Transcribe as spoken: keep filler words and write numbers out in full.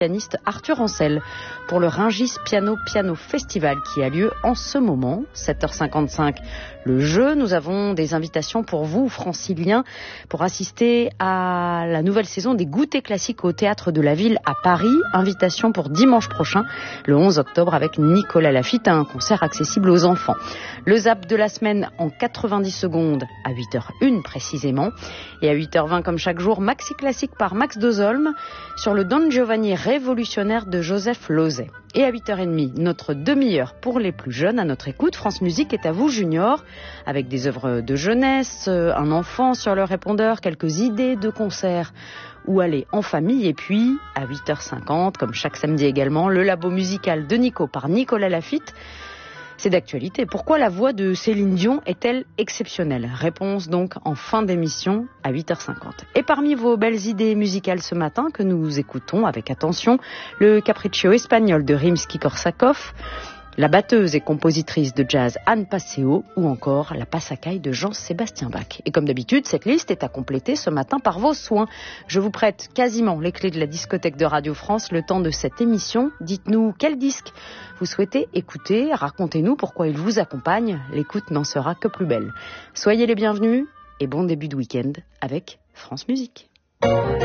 pianiste Arthur Ancel pour le Rungis Piano Piano Festival qui a lieu en ce moment, sept heures cinquante-cinq. Le jeu, nous avons des invitations pour vous, franciliens, pour assister à la nouvelle saison des goûters classiques au Théâtre de la Ville à Paris. Invitation pour dimanche prochain, le onze octobre, avec Nicolas Laffitte, un concert accessible aux enfants. Le zap de la semaine en quatre-vingt-dix secondes à huit heures une précisément. Et à huit heures vingt, comme chaque jour, Maxi Classique par Max Dozolm sur le Don Giovanni révolutionnaire de Joseph Losey. Et à huit heures trente, notre demi-heure pour les plus jeunes à notre écoute. France Musique est à vous, Junior, avec des œuvres de jeunesse, un enfant sur le répondeur, quelques idées de concerts où aller en famille. Et puis, à huit heures cinquante, comme chaque samedi également, le labo musical de Nico par Nicolas Laffitte. C'est d'actualité. Pourquoi la voix de Céline Dion est-elle exceptionnelle? Réponse donc en fin d'émission à huit heures cinquante. Et parmi vos belles idées musicales ce matin que nous écoutons avec attention, le Capriccio espagnol de Rimsky-Korsakov, la batteuse et compositrice de jazz Anne Passeo ou encore la Passacaille de Jean-Sébastien Bach. Et comme d'habitude, cette liste est à compléter ce matin par vos soins. Je vous prête quasiment les clés de la discothèque de Radio France le temps de cette émission. Dites-nous quel disque vous souhaitez écouter, racontez-nous pourquoi il vous accompagne. L'écoute n'en sera que plus belle. Soyez les bienvenus et bon début de week-end avec France Musique.